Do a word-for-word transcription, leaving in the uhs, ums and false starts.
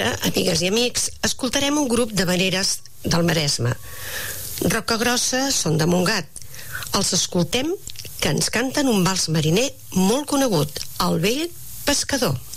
Ara, amigues i amics, escoltarem un grup de maneres del Maresme. Rocagrossa són de Montgat. Els escoltem, que ens canten un vals mariner molt conegut, El vell pescador.